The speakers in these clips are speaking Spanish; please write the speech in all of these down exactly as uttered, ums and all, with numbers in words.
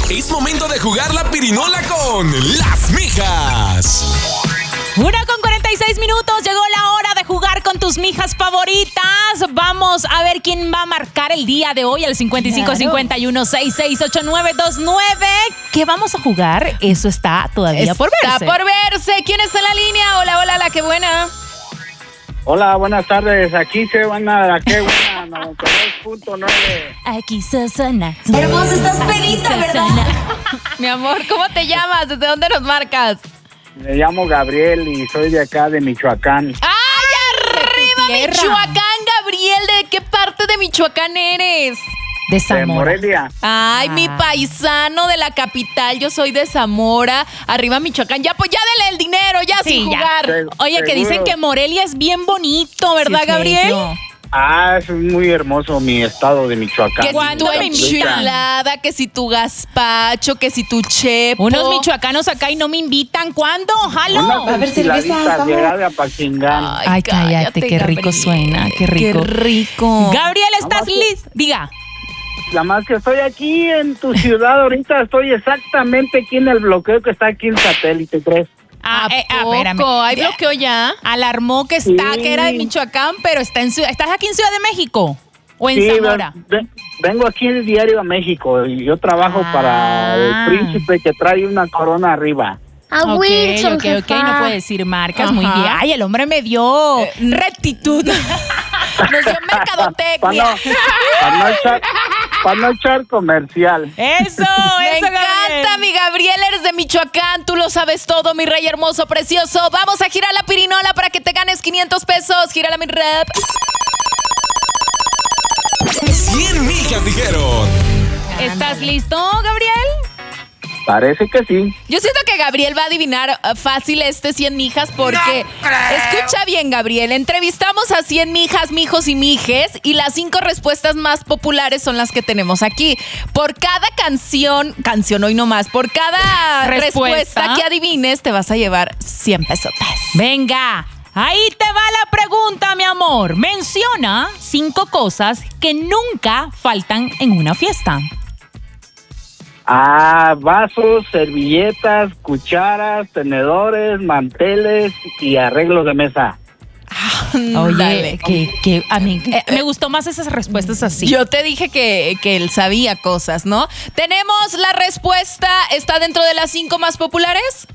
Es momento de jugar la pirinola con las mijas. Una con cuarenta y seis minutos, llegó la hora de jugar con tus mijas favoritas. Vamos a ver quién va a marcar el día de hoy al cincuenta y cinco, claro. cincuenta y uno, sesenta y seis, ochenta y nueve veintinueve. ¿Qué vamos a jugar? Eso está todavía está por verse. Está por verse. ¿Quién está en la línea? Hola, hola, la que buena. Hola, buenas tardes. Aquí se van a la que buena, noventa y dos punto nueve. Aquí Susana. Hermosa, estás pedita, ¿verdad? Mi amor, ¿cómo te llamas? ¿Desde dónde nos marcas? Me llamo Gabriel y soy de acá, de Michoacán. ¡Ay, arriba Michoacán, Gabriel! ¿De qué parte de Michoacán eres? De Zamora. De Morelia. Ay, ah. mi paisano de la capital. Yo soy de Zamora. Arriba Michoacán. Ya, pues ya dele el dinero, ya sí, sin ya. jugar. Se, Oye, seguro. que dicen que Morelia es bien bonito, ¿verdad, sí, Gabriel? bello. Ah, es muy hermoso mi estado de Michoacán. Que si tu enchilada, que si tu gazpacho, que si tu chepo. Unos michoacanos acá y no me invitan. ¿Cuándo? ¡Jalo! Unas A ver, cerveza, llegada de Apachingán. Ay, Ay, cállate, cállate, qué rico Gabriel. Suena, qué rico. Qué rico. Gabriel, ¿estás listo? Diga. Nada más que estoy aquí en tu ciudad ahorita, estoy exactamente aquí en el bloqueo que está aquí en Satélite tres. Ah, eh, ah, espérame. ¿Hay bloqueo ya? Alarmó que está, sí. que era de Michoacán, pero está en Ciudad. ¿Estás aquí en Ciudad de México? ¿O en sí, Zamora? Ven, vengo aquí en el diario a México y yo trabajo ah. para el príncipe que trae una corona arriba. Ah, ok, ok, ok, no puede decir marcas, ajá. Muy bien. Ay, el hombre me dio eh, rectitud. Nos dio mercadotecnia. Para no, pa no, echar, pa no echar comercial. Eso, me eso, encanta, Gabriel. mi Gabriel, eres de Michoacán, tú lo sabes todo, mi rey hermoso, precioso. Vamos a girar la pirinola para que te ganes quinientos pesos. Gírala, mi rep. cien mijas dijeron. ¿Estás listo, Gabriel? Parece que sí. Yo siento que Gabriel va a adivinar uh, fácil este cien mijas porque, no escucha bien, Gabriel, entrevistamos a cien mijas, mijos y mijes y las cinco respuestas más populares son las que tenemos aquí. Por cada canción, canción hoy nomás, por cada respuesta, respuesta que adivines te vas a llevar cien pesotes. Venga. Ahí te va la pregunta, mi amor. Menciona cinco cosas que nunca faltan en una fiesta. Ah, vasos, servilletas, cucharas, tenedores, manteles y arreglos de mesa. Oye, que, que a mí eh, me gustó más esas respuestas así. Yo te dije que, que él sabía cosas, ¿no? Tenemos la respuesta, ¿está dentro de las cinco más populares?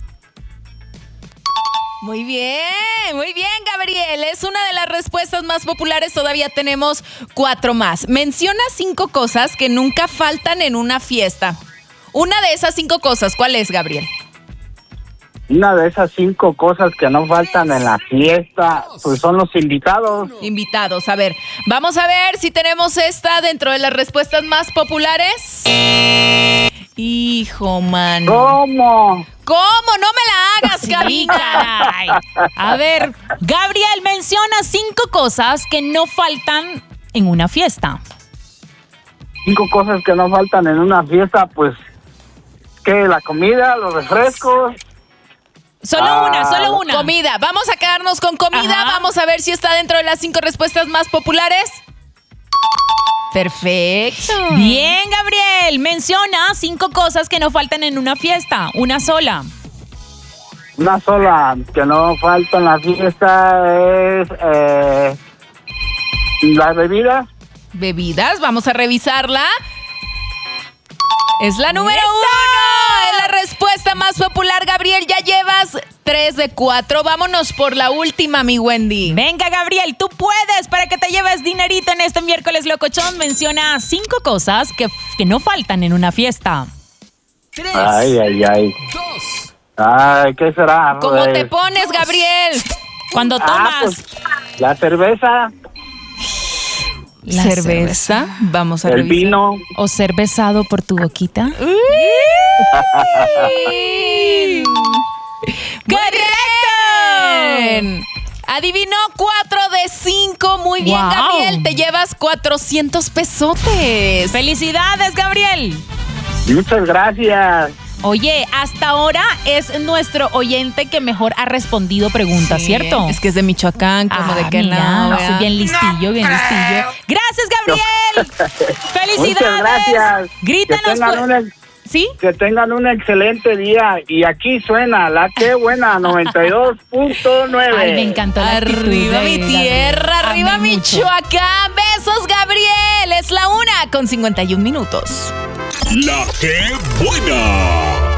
Muy bien, muy bien, Gabriel. Es una de las respuestas más populares. Todavía tenemos cuatro más. Menciona cinco cosas que nunca faltan en una fiesta. Una de esas cinco cosas, ¿cuál es, Gabriel? Una de esas cinco cosas que no faltan en la fiesta, pues son los invitados. Invitados, a ver, vamos a ver si tenemos esta dentro de las respuestas más populares. Hijo, mano. ¿Cómo? ¿Cómo? No me la hagas, sí, caray. A ver, Gabriel, menciona cinco cosas que no faltan en una fiesta. Cinco cosas que no faltan en una fiesta, pues, ¿qué? La comida, los refrescos. Solo ah, una, solo una. Comida. Vamos a quedarnos con comida. Ajá. Vamos a ver si está dentro de las cinco respuestas más populares. Perfecto. Bien, Gabriel. Menciona cinco cosas que no faltan en una fiesta. Una sola. Una sola que no falta en la fiesta es eh, la bebida. Bebidas. Vamos a revisarla. Es la número ¡Eso! uno. Es la respuesta más popular, Gabriel. Ya llevas tres de cuatro. Vámonos por la última, mi Wendy. Venga, Gabriel, tú puedes para que te lleves dinerito en este miércoles locochón. Menciona cinco cosas que, que no faltan en una fiesta. Tres. Ay, ay, ay. Dos. Ay, ¿qué será? ¿Cómo Pues, te pones, Gabriel? Cuando tomas. Ah, pues, la cerveza. La cerveza. cerveza. Vamos a el revisar. vino. ¿O ser besado por tu boquita? ¡Uy! ¡Correcto! Adivinó cuatro de cinco. Muy bien, wow. Gabriel. Te llevas cuatrocientos pesotes. ¡Felicidades, Gabriel! Muchas gracias. Oye, hasta ahora es nuestro oyente que mejor ha respondido preguntas, sí, ¿cierto? Es que es de Michoacán, como ah, de que mira, no. soy bien listillo, bien listillo. ¡Gracias, Gabriel! ¡Felicidades! Muchas gracias. Grítanos. Que tengan Pues. un, ¿Sí? Que tengan un excelente día. Y aquí suena la que buena noventa y dos punto nueve. Ay, me encantó la actitud Arriba de mi Gabriel. tierra, arriba Amé mucho. Michoacán. Besos, Gabriel. Es la una con cincuenta y un minutos. La que buena.